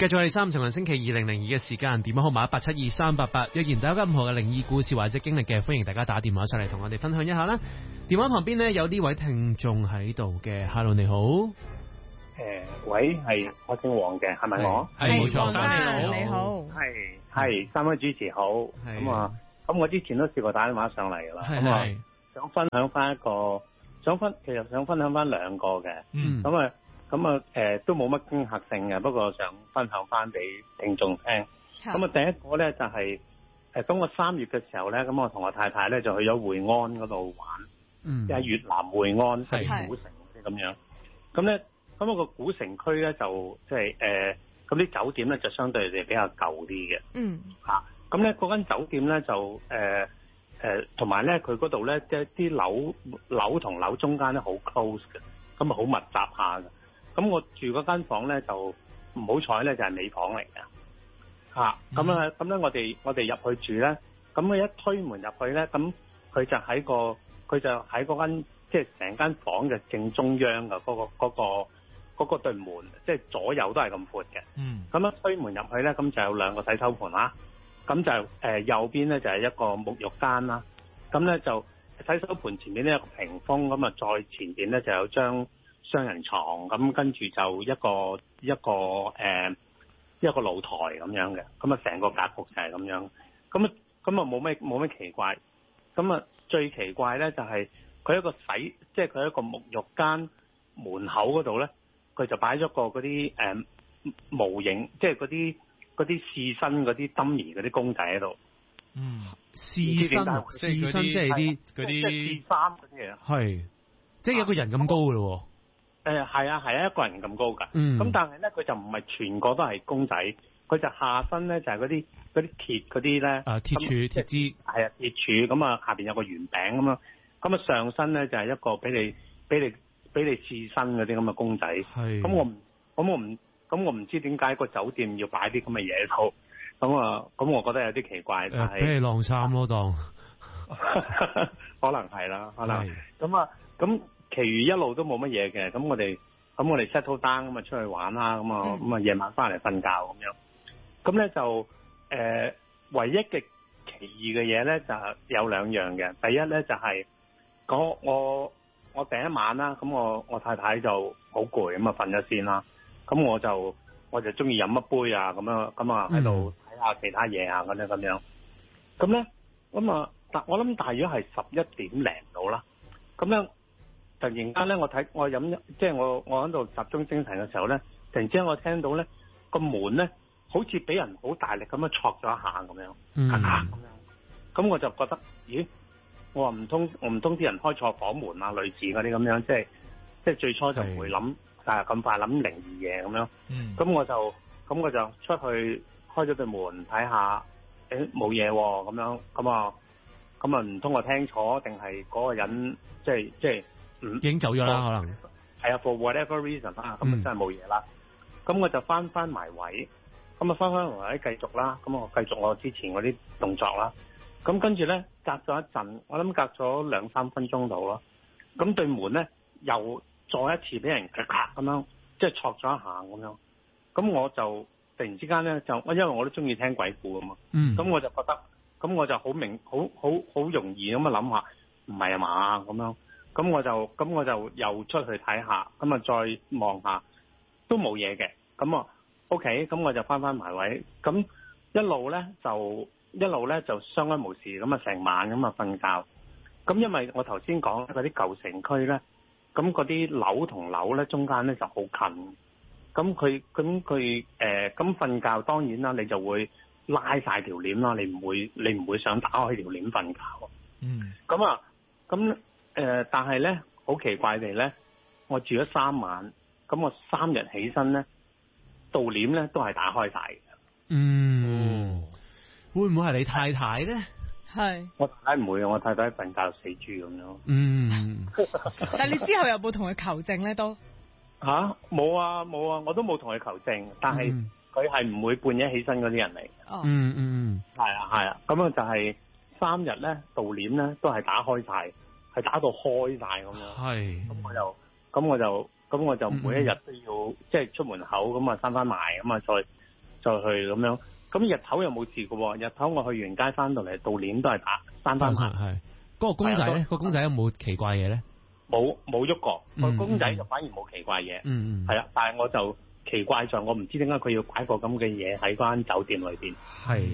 繼續我哋3層星期2002嘅時間，電話號碼1872388，若然大家有任何嘅靈異故事或者經歷嘅，歡迎大家打電話上嚟同我哋分享一下啦。電話旁邊呢，有呢位聽眾喺度嘅 ，Hello 你好， 喂，係我姓黃嘅，係咪我？ 係冇錯， 黃生你好， 係三位主持好，咁我之前都試過打電話上嚟噶啦，咁啊想分享翻其實想分享翻兩個嘅，都冇乜驚嚇性嘅，不過想分享翻俾聽眾聽。咁啊，第一個咧就係咁我3月嘅時候咧，咁我同我太太咧就去咗會安嗰度玩，即係越南會安即係古城嗰啲咁樣。咁咧，咁我個古城區咧就即係咁啲酒店咧就相對嚟比較舊啲嘅。咁咧嗰間酒店咧就同埋咧佢嗰度咧即係啲樓同樓中間咧好 close 嘅，咁啊好密集下嘅。咁我住嗰間房咧就唔好彩咧就係尾房嚟嘅。咁咧我哋入去住咧，咁佢一推門入去咧，咁佢就喺嗰間即係成間房嘅正中央嘅嗰個對門，即係左右都係咁闊嘅。咁一推門入去咧，咁就有2個洗手盆啦。咁就右邊咧就係一個沐浴間啦。咁咧就洗手盆前面呢有個屏風，咁啊再前邊咧就有張雙人床，咁跟住就一個露台咁樣嘅。咁啊成個格局就係咁樣。咁啊冇咩奇怪。咁啊最奇怪咧就係佢一個即係佢一個沐浴間門口嗰度咧，佢就擺咗個嗰啲模型，即係嗰啲試身嗰啲 dummy 嗰啲公仔喺度。 試身即係啲嗰啲試衫嗰啲嘢。 係，即係一個人咁高嘅咯。 係啊，一個人咁高㗎。咁但係咧，佢就唔係全個都係公仔，佢就下身咧就係嗰啲鐵嗰啲咧。鐵柱、鐵枝。係啊，鐵柱咁啊，下邊有個圓餅咁樣。咁啊，上身咧就係一個俾你試身嗰啲咁嘅公仔。係。咁我唔知點解個酒店要擺啲咁嘅嘢喺度。咁我覺得有啲奇怪。 俾你晾衫咯，當。 可能係啦，可能。咁其餘一路都冇乜嘢嘅。咁我哋 settle down 咁啊出去玩啦。咁啊夜晚翻嚟瞓覺咁樣。咁咧就唯一嘅奇異嘅嘢咧就有2樣嘅。第一咧就係我第一晚啦，咁我太太就好攰，咁啊瞓咗先啦。咁我就中意飲一杯啊，咁啊喺度睇下其他嘢啊，咁樣。咁咧我諗大約係11點零到啦。咁樣突然間咧，我飲即係我喺度集中精神嘅時候咧，突然之間我聽到咧個門咧好似俾人好大力咁樣戳咗一下咁樣，咁樣。咁我就覺得，咦？我話唔通啲人開錯房門啊，類似嗰啲咁樣，即係最初就唔會諗，但係咁快諗靈異嘢咁樣。咁我就出去開咗對門睇下，冇嘢喎咁樣。咁啊唔通我聽錯，定係嗰個人即係已經走咗啦？可能係啊，for whatever reason 啦，咁啊真係冇嘢啦。咁我就翻埋位，咁啊翻埋位繼續啦。咁我繼續我之前嗰啲動作啦。咁跟住咧，隔咗一陣，我諗隔咗2-3分鐘到咯。咁對門咧又再一次俾人咔咔咁樣，即係戳咗一下咁樣。咁我就突然之間咧因為我都中意聽鬼故啊嘛。咁我就覺得，咁我就好容易咁樣諗下，唔係啊嘛咁樣。咁我就又出去睇下，咁啊再望下，都冇嘢嘅。咁啊 OK，咁我就翻埋位。咁一路咧就相安無事，咁啊成晚咁啊瞓覺。咁因為我頭先講嗰啲舊城區咧，咁嗰啲樓同樓咧中間咧就好近。咁佢瞓覺當然啦，你就會拉晒條簾啦，你唔會想打開條簾瞓覺。但係咧好奇怪地咧，我住咗3晚，咁我3日起身咧，道簾咧都係打開晒嘅。 會唔會係你太太咧？ 係我太太唔會，我太太瞓覺死豬咁樣。 但係你之後有冇同佢求證咧？都冇啊，我都冇同佢求證。但係佢係唔會半夜起身嗰啲人嚟嘅。係啊。咁啊就係3日咧，道簾咧都係打開晒，係打到開晒咁樣。係。咁我就每一日都要即係出門口咁啊閂翻埋，咁啊再去咁樣。咁日頭又冇事嘅喎，日頭我去完街翻到嚟，到鏈都係閂翻埋。 係嗰個公仔咧，個公仔有冇奇怪嘢咧？ 冇喐過，個公仔就反而冇奇怪嘢。係啦，但係我就奇怪在我唔知點解佢要擺個咁嘅嘢喺間酒店裏邊。 係，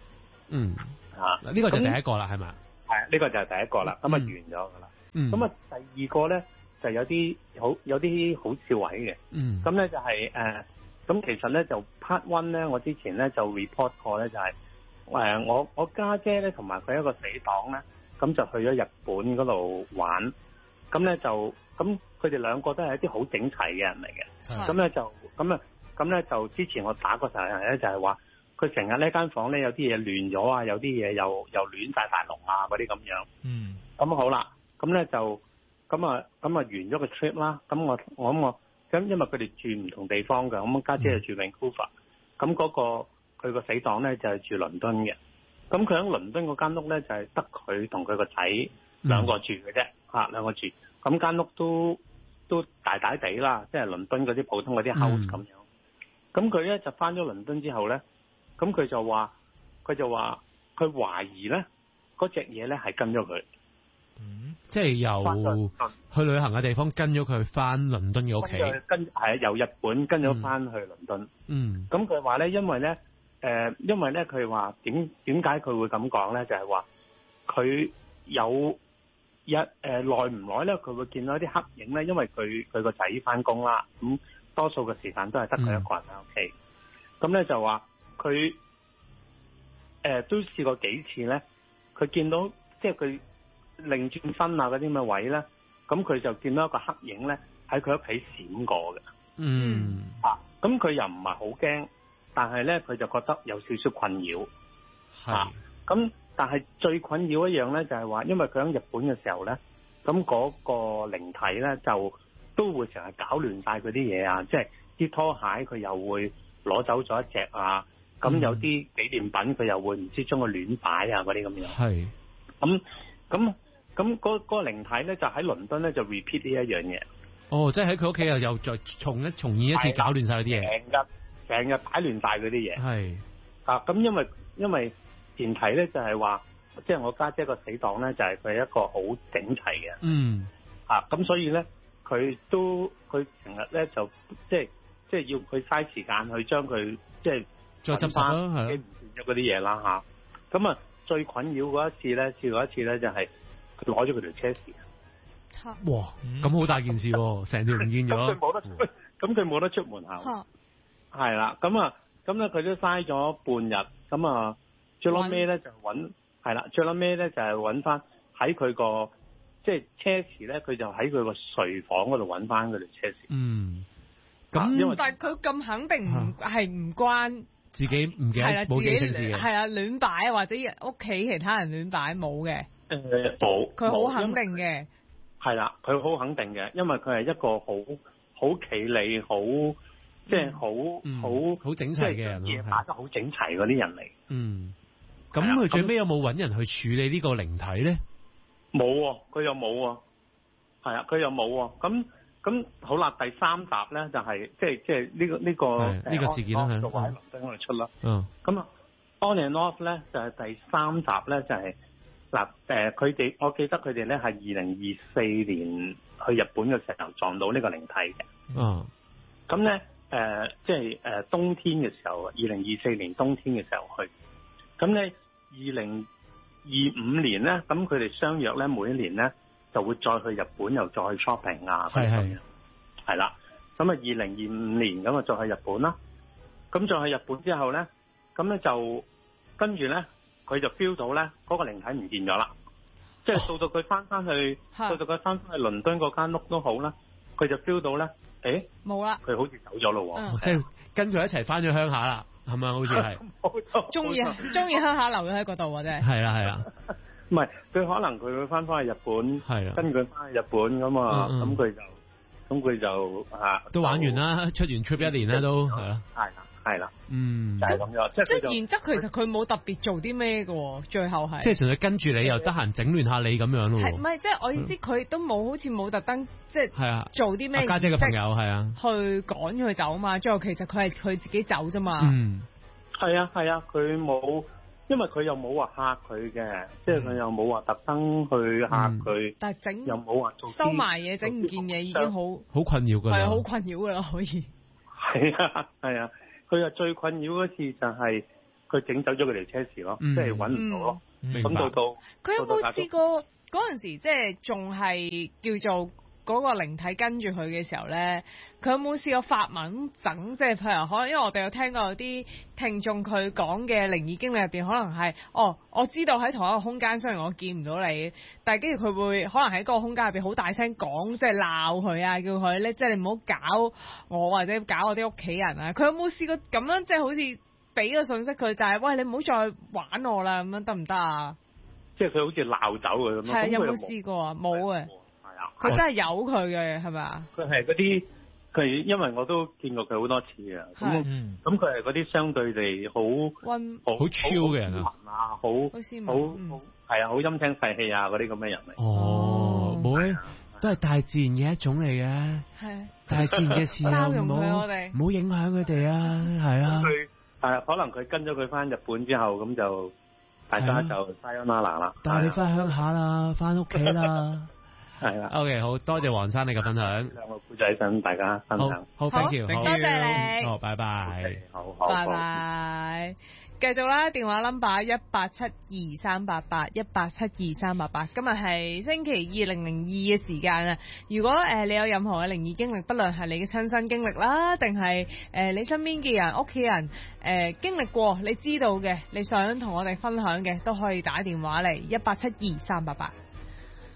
呢個就第一個啦，係咪？ 係，呢個就係第一個啦，咁啊完咗噶啦。咁啊第二個咧就有啲好笑位嘅。咁咧就係咁其實咧就 part one 咧，我之前咧就 report 過咧，就係我家姐咧同埋佢一個死黨咧，咁就去咗日本嗰度玩。咁咧就咁佢哋兩個都係一啲好整齊嘅人嚟嘅。咁咧就之前我打過成日咧就係話佢成日呢間房咧有啲嘢亂咗啊，有啲嘢又亂晒大龍啊嗰啲咁樣。咁好啦，咁咧就咁啊完咗個 trip 啦。咁因為佢哋住唔同地方嘅，咁家姐就住 Vancouver，咁嗰個佢個死黨咧就係住倫敦嘅。咁佢喺倫敦嗰間屋咧就係得佢同佢個仔兩個住嘅啫，兩個住。咁間屋都大大地啦，即係倫敦嗰啲普通嗰啲 house 咁樣。咁佢咧就翻咗倫敦之後咧，咁佢就話佢懷疑咧嗰隻嘢咧係跟咗佢。 即係由去旅行嘅地方跟咗佢翻倫敦嘅屋企， 由日本跟咗翻去倫敦。咁佢話咧，因為咧佢話點解佢會咁講咧？就係話佢有耐唔耐咧，佢會見到一啲黑影咧，因為佢個仔翻工啦，咁多數嘅時間都係得佢一個人喺屋企。咁咧就話佢都試過幾次咧，佢見到即係佢擰轉身啊嗰啲咁嘅位咧，咁佢就見到一個黑影咧喺佢屋企閃過嘅。咁佢又唔係好驚，但係咧佢就覺得有少少困擾。咁但係最困擾一樣咧就係話，因為佢喺日本嘅時候咧，咁嗰個靈體咧就都會成日搞亂晒嗰啲嘢啊，即係啲拖鞋佢又會攞走咗一隻啊，咁有啲紀念品佢又會唔知將佢亂擺啊嗰啲咁樣。咁嗰個靈體咧就喺倫敦咧就 repeat 呢一樣嘢。 即係喺佢屋企又再重現一次搞亂晒嗰啲嘢。 成日擺亂晒嗰啲嘢。咁因為前提咧就係話，即係我家姐個死黨咧就係佢係一個好整齊嘅。咁所以咧佢成日咧就即係要佢嘥時間去將佢即係再執翻唔見咗嗰啲嘢啦嚇。咁最困擾嗰一次咧，試過一次咧就係佢攞咗佢條車匙。 哇！咁好大件事喎，成條唔見咗。 咁佢冇得出門口。係啦，咁咧佢都嘥咗半日。咁最撈尾咧就最撈尾咧就係揾翻喺佢個即係車匙咧，佢就喺佢個睡房嗰度揾翻佢條車匙。 咁但係佢咁肯定唔關自己唔記得冇記性事嘅。 係啊，亂擺或者屋企其他人亂擺冇嘅。 冇。佢好肯定嘅。 係啦，佢好肯定嘅，因為佢係一個好企理、好即係好整齊嘅人， 嘢擺得好整齊嗰啲人嚟。 咁佢最尾有冇揾人去處理呢個靈體咧？ 冇喎，佢又冇喎。係啊，佢又冇喎。咁好啦，第三集咧就係即係呢個事件啦，就喺倫敦嗰度出啦。咁On and Off咧就係第三集咧就係佢哋，我記得佢哋咧係2024年去日本嘅時候撞到呢個靈體嘅。咁咧即係冬天嘅時候，2024年冬天嘅時候去。咁咧2025年咧，咁佢哋相約咧，每一年咧就會再去日本，又再去 shopping 啊，係啦。咁2025年咁再去日本啦。咁再去日本之後咧，咁咧就跟住咧，佢就 feel 到咧嗰個靈體唔見咗啦。即係到佢翻返去，到佢翻返去倫敦嗰間屋都好啦，佢就 feel 到咧， 冇啦， 佢好似走咗咯。 即係跟佢一齊翻咗鄉下啦。係咪好似係？ 中意鄉下留咗喺嗰度啊！真係。係啦。 唔係，佢可能佢會翻去日本，跟佢翻去日本咁啊，咁佢就都玩完啦，出完 trip 一年啦都係啦。 係啦。就係咁樣。 即係原則，其實佢冇特別做啲咩嘅，最後係。 即係純粹跟住你，又得閒整亂下你咁樣咯。 唔係，即係我意思，佢都冇好似冇特登即係做啲咩。 家姐嘅朋友係啊。 去趕佢走嘛，最後其實佢係佢自己走啫嘛。 係啊，佢冇，因為佢又冇話嚇佢嘅，即係佢又冇話特登去嚇佢， 但係整又冇話收埋嘢，整唔見嘢已經好困擾㗎啦， 係好困擾㗎啦，可以。 係啊，佢又最困擾嗰次就係佢整走咗佢條車匙咯，即係揾唔到咯。咁到佢有冇試過嗰陣時，即係仲係叫做嗰個靈體跟住佢嘅時候咧，佢有冇試過發文整？即係譬如可能，因為我哋有聽過有啲聽眾佢講嘅靈異經歷入邊，可能係我知道喺同一個空間，雖然我見唔到你，但係跟住佢會可能喺嗰個空間入邊好大聲講，即係鬧佢啊，叫佢咧，即係你唔好搞我或者搞我啲屋企人啊。佢有冇試過咁樣，即係好似俾個信息佢，就係喂，你唔好再玩我啦，咁樣得唔得啊？ 即係佢好似鬧走佢咁樣。係有冇試過啊？冇嘅。佢真係有佢嘅，係咪啊？佢係嗰啲，佢因為我都見過佢好多次啊。咁佢係嗰啲相對地好好超嘅人啊， 好係啊，好陰聲細氣啊嗰啲咁嘅人嚟。 哦，妹都係大自然嘅一種嚟嘅，係大自然嘅事啊，唔好影響佢哋啊，係啊。 佢可能佢跟咗佢翻日本之後，咁就大家就sayonara啦。 帶你翻鄉下啦，翻屋企啦。 係啦 ，OK， 好多謝黃生你嘅分享， 兩個故仔等大家分享， 好 ，thank you， 多謝你， 好，拜拜， 好， 拜拜，繼續啦，電話 number 1872388 1872388，今日係星期2002嘅時間啊！如果你有任何嘅靈異經歷，不論係你嘅親身經歷啦，定係你身邊嘅人、屋企人經歷過，你知道嘅，你想同我哋分享嘅，都可以打電話嚟1872388。